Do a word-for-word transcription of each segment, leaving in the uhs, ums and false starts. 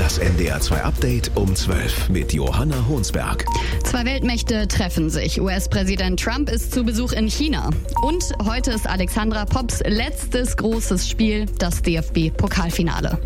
Das N D R zwei Update um zwölf mit Johanna Honsberg. Zwei Weltmächte treffen sich. U S-Präsident Trump ist zu Besuch in China. Und heute ist Alexandra Popps letztes großes Spiel, das D F B-Pokalfinale.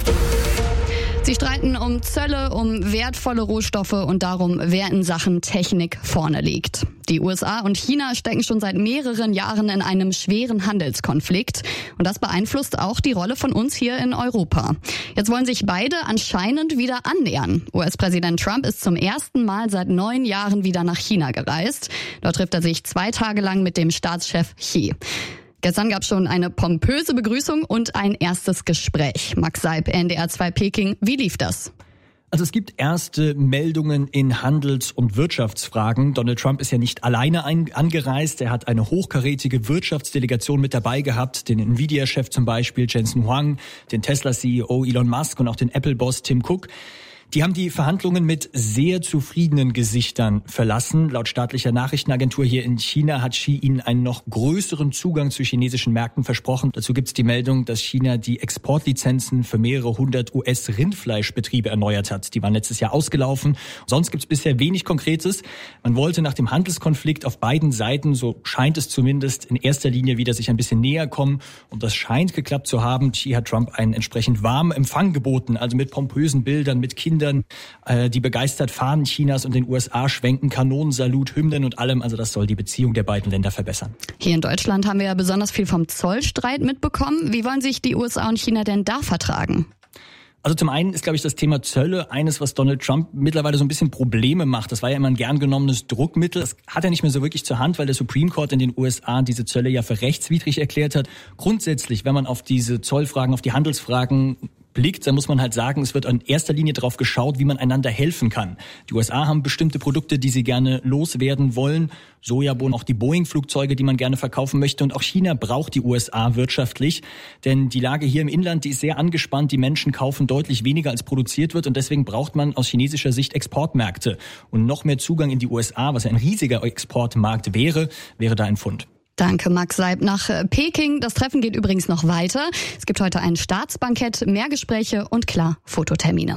Sie streiten um Zölle, um wertvolle Rohstoffe und darum, wer in Sachen Technik vorne liegt. Die U S A und China stecken schon seit mehreren Jahren in einem schweren Handelskonflikt. Und das beeinflusst auch die Rolle von uns hier in Europa. Jetzt wollen sich beide anscheinend wieder annähern. U S-Präsident Trump ist zum ersten Mal seit neun Jahren wieder nach China gereist. Dort trifft er sich zwei Tage lang mit dem Staatschef Xi. Gestern gab es schon eine pompöse Begrüßung und ein erstes Gespräch. Max Seib, N D R zwei Peking. Wie lief das? Also es gibt erste Meldungen in Handels- und Wirtschaftsfragen. Donald Trump ist ja nicht alleine ein, angereist. Er hat eine hochkarätige Wirtschaftsdelegation mit dabei gehabt. Den Nvidia-Chef zum Beispiel, Jensen Huang, den Tesla-C E O Elon Musk und auch den Apple-Boss Tim Cook. Die haben die Verhandlungen mit sehr zufriedenen Gesichtern verlassen. Laut staatlicher Nachrichtenagentur hier in China hat Xi ihnen einen noch größeren Zugang zu chinesischen Märkten versprochen. Dazu gibt es die Meldung, dass China die Exportlizenzen für mehrere hundert U S-Rindfleischbetriebe erneuert hat. Die waren letztes Jahr ausgelaufen. Sonst gibt es bisher wenig Konkretes. Man wollte nach dem Handelskonflikt auf beiden Seiten, so scheint es zumindest, in erster Linie wieder sich ein bisschen näher kommen. Und das scheint geklappt zu haben. Xi hat Trump einen entsprechend warmen Empfang geboten, also mit pompösen Bildern, mit Kindern, die begeistert Fahnen Chinas und den U S A schwenken, Kanonensalut, Hymnen und allem. Also das soll die Beziehung der beiden Länder verbessern. Hier in Deutschland haben wir ja besonders viel vom Zollstreit mitbekommen. Wie wollen sich die U S A und China denn da vertragen? Also zum einen ist, glaube ich, das Thema Zölle eines, was Donald Trump mittlerweile so ein bisschen Probleme macht. Das war ja immer ein gern genommenes Druckmittel. Das hat er nicht mehr so wirklich zur Hand, weil der Supreme Court in den U S A diese Zölle ja für rechtswidrig erklärt hat. Grundsätzlich, wenn man auf diese Zollfragen, auf die Handelsfragen blickt, dann muss man halt sagen, es wird in erster Linie darauf geschaut, wie man einander helfen kann. Die U S A haben bestimmte Produkte, die sie gerne loswerden wollen. Sojabohnen, auch die Boeing-Flugzeuge, die man gerne verkaufen möchte. Und auch China braucht die U S A wirtschaftlich. Denn die Lage hier im Inland, die ist sehr angespannt. Die Menschen kaufen deutlich weniger, als produziert wird. Und deswegen braucht man aus chinesischer Sicht Exportmärkte. Und noch mehr Zugang in die U S A, was ja ein riesiger Exportmarkt wäre, wäre da ein Pfund. Danke, Max Seib. Nach Peking. Das Treffen geht übrigens noch weiter. Es gibt heute ein Staatsbankett, mehr Gespräche und klar, Fototermine.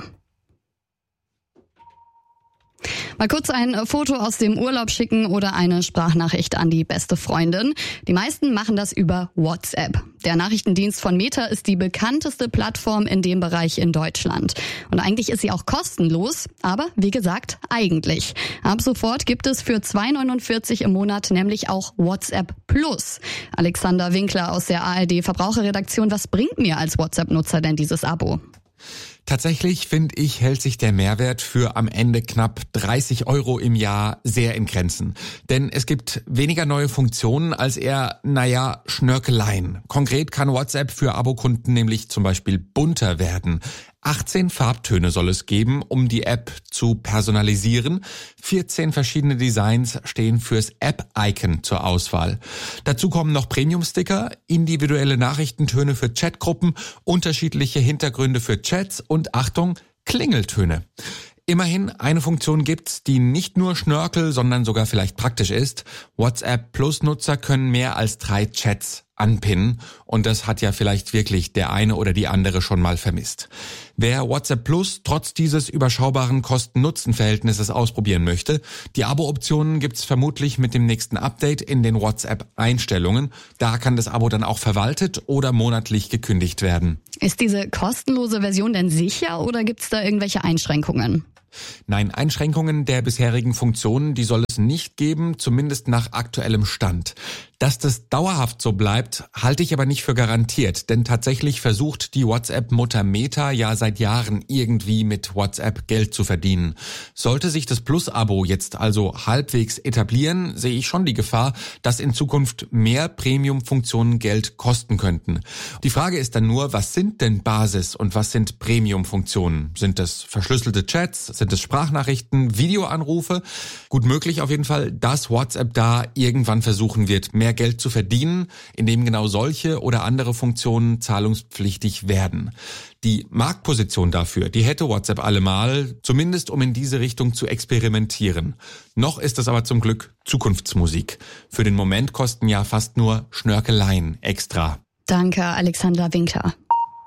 Mal kurz ein Foto aus dem Urlaub schicken oder eine Sprachnachricht an die beste Freundin. Die meisten machen das über WhatsApp. Der Nachrichtendienst von Meta ist die bekannteste Plattform in dem Bereich in Deutschland. Und eigentlich ist sie auch kostenlos, aber wie gesagt, eigentlich. Ab sofort gibt es für zwei Euro neunundvierzig im Monat nämlich auch WhatsApp Plus. Alexander Winkler aus der A R D Verbraucherredaktion, was bringt mir als WhatsApp-Nutzer denn dieses Abo? Tatsächlich, finde ich, hält sich der Mehrwert für am Ende knapp dreißig Euro im Jahr sehr in Grenzen. Denn es gibt weniger neue Funktionen als eher, naja, Schnörkeleien. Konkret kann WhatsApp für Abokunden nämlich zum Beispiel bunter werden. achtzehn Farbtöne soll es geben, um die App zu personalisieren. vierzehn verschiedene Designs stehen fürs App-Icon zur Auswahl. Dazu kommen noch Premium-Sticker, individuelle Nachrichtentöne für Chatgruppen, unterschiedliche Hintergründe für Chats und Achtung, Klingeltöne. Immerhin, eine Funktion gibt's, die nicht nur Schnörkel, sondern sogar vielleicht praktisch ist. WhatsApp Plus-Nutzer können mehr als drei Chats anpinnen und das hat ja vielleicht wirklich der eine oder die andere schon mal vermisst. Wer WhatsApp Plus trotz dieses überschaubaren Kosten-Nutzen-Verhältnisses ausprobieren möchte, die Abo-Optionen gibt's vermutlich mit dem nächsten Update in den WhatsApp-Einstellungen. Da kann das Abo dann auch verwaltet oder monatlich gekündigt werden. Ist diese kostenlose Version denn sicher oder gibt's da irgendwelche Einschränkungen? Nein, Einschränkungen der bisherigen Funktionen, die soll es nicht geben, zumindest nach aktuellem Stand. Dass das dauerhaft so bleibt, halte ich aber nicht für garantiert, denn tatsächlich versucht die WhatsApp-Mutter Meta ja seit Jahren irgendwie mit WhatsApp Geld zu verdienen. Sollte sich das Plus-Abo jetzt also halbwegs etablieren, sehe ich schon die Gefahr, dass in Zukunft mehr Premium-Funktionen Geld kosten könnten. Die Frage ist dann nur, was sind denn Basis- und was sind Premium-Funktionen? Sind das verschlüsselte Chats? Sind es Sprachnachrichten, Videoanrufe? Gut möglich auf jeden Fall, dass WhatsApp da irgendwann versuchen wird, mehr Geld zu verdienen, indem genau solche oder andere Funktionen zahlungspflichtig werden. Die Marktposition dafür, die hätte WhatsApp allemal, zumindest um in diese Richtung zu experimentieren. Noch ist es aber zum Glück Zukunftsmusik. Für den Moment kosten ja fast nur Schnörkeleien extra. Danke, Alexander Winkler.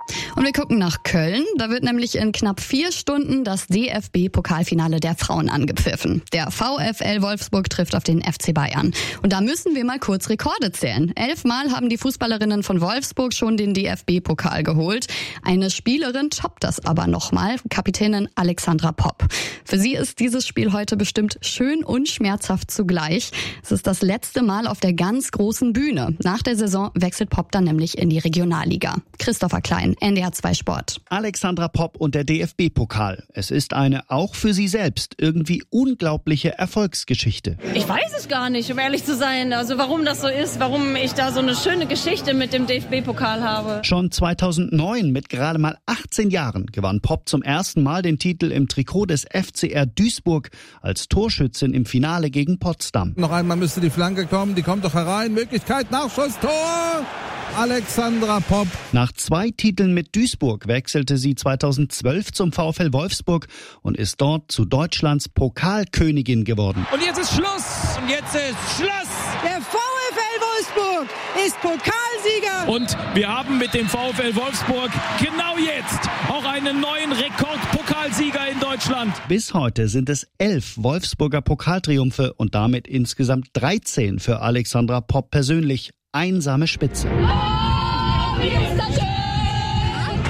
Und wir gucken nach Köln. Da wird nämlich in knapp vier Stunden das D F B-Pokalfinale der Frauen angepfiffen. Der VfL Wolfsburg trifft auf den F C Bayern. Und da müssen wir mal kurz Rekorde zählen. Elfmal haben die Fußballerinnen von Wolfsburg schon den D F B-Pokal geholt. Eine Spielerin toppt das aber nochmal, Kapitänin Alexandra Popp. Für sie ist dieses Spiel heute bestimmt schön und schmerzhaft zugleich. Es ist das letzte Mal auf der ganz großen Bühne. Nach der Saison wechselt Popp dann nämlich in die Regionalliga. Christopher Klein, N D R zwei Sport. Alexandra Popp und der D F B-Pokal. Es ist eine, auch für sie selbst, irgendwie unglaubliche Erfolgsgeschichte. Ich weiß es gar nicht, um ehrlich zu sein. Also warum das so ist, warum ich da so eine schöne Geschichte mit dem D F B-Pokal habe. Schon zweitausendneun, mit gerade mal achtzehn Jahren, gewann Popp zum ersten Mal den Titel im Trikot des F C R Duisburg als Torschützin im Finale gegen Potsdam. Noch einmal müsste die Flanke kommen, die kommt doch herein. Möglichkeit, Nachschuss, Tor! Alexandra Popp. Nach zwei Titeln mit Duisburg wechselte sie zweitausendzwölf zum VfL Wolfsburg und ist dort zu Deutschlands Pokalkönigin geworden. Und jetzt ist Schluss! Und jetzt ist Schluss! Der VfL Wolfsburg ist Pokalsieger! Und wir haben mit dem VfL Wolfsburg genau jetzt auch einen neuen Rekordpokalsieger in Deutschland. Bis heute sind es elf Wolfsburger Pokaltriumphe und damit insgesamt dreizehn für Alexandra Popp persönlich. Einsame Spitze. Oh, wie ist das schön!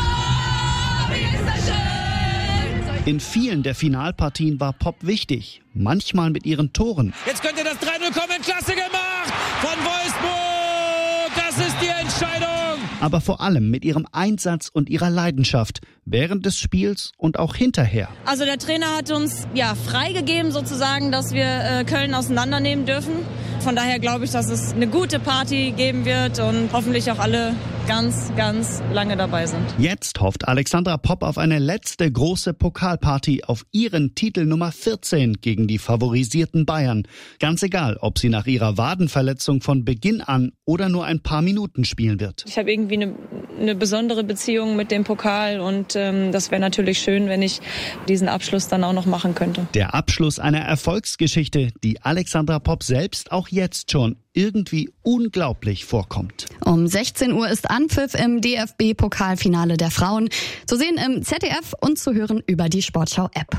Oh, wie ist das schön! In vielen der Finalpartien war Popp wichtig, manchmal mit ihren Toren. Jetzt könnte das drei null kommen, klasse gemacht von Wolfsburg! Das ist die Entscheidung! Aber vor allem mit ihrem Einsatz und ihrer Leidenschaft während des Spiels und auch hinterher. Also der Trainer hat uns ja freigegeben sozusagen, dass wir äh, Köln auseinandernehmen dürfen. Von daher glaube ich, dass es eine gute Party geben wird und hoffentlich auch alle ganz, ganz lange dabei sind. Jetzt hofft Alexandra Popp auf eine letzte große Pokalparty auf ihren Titel Nummer vierzehn gegen die favorisierten Bayern. Ganz egal, ob sie nach ihrer Wadenverletzung von Beginn an oder nur ein paar Minuten spielen wird. Ich habe irgendwie eine, eine besondere Beziehung mit dem Pokal und ähm, das wäre natürlich schön, wenn ich diesen Abschluss dann auch noch machen könnte. Der Abschluss einer Erfolgsgeschichte, die Alexandra Popp selbst auch jetzt schon irgendwie unglaublich vorkommt. Um sechzehn Uhr ist Anpfiff im D F B-Pokalfinale der Frauen. Zu sehen im Z D F und zu hören über die Sportschau-App.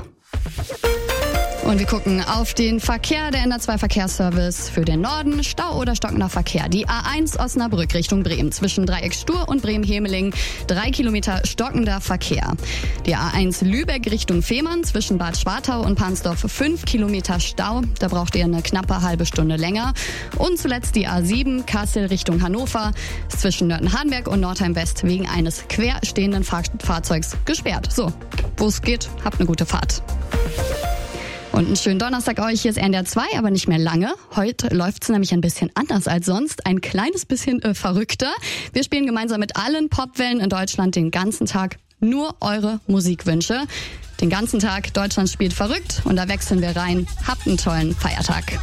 Und wir gucken auf den Verkehr, der N R zwei Verkehrsservice für den Norden. Stau oder stockender Verkehr. Die A eins Osnabrück Richtung Bremen zwischen Dreieck Stur und Bremen-Hemeling. Drei Kilometer stockender Verkehr. Die A eins Lübeck Richtung Fehmarn zwischen Bad Schwartau und Pansdorf. Fünf Kilometer Stau. Da braucht ihr eine knappe halbe Stunde länger. Und zuletzt die A sieben Kassel Richtung Hannover. Zwischen Nörten-Hardenberg und Nordheim-West wegen eines querstehenden Fahr- Fahrzeugs gesperrt. So, wo es geht, habt eine gute Fahrt. Und einen schönen Donnerstag euch, hier ist N D R zwei, aber nicht mehr lange. Heute läuft's nämlich ein bisschen anders als sonst, ein kleines bisschen äh, verrückter. Wir spielen gemeinsam mit allen Popwellen in Deutschland den ganzen Tag nur eure Musikwünsche. Den ganzen Tag Deutschland spielt verrückt und da wechseln wir rein. Habt einen tollen Feiertag.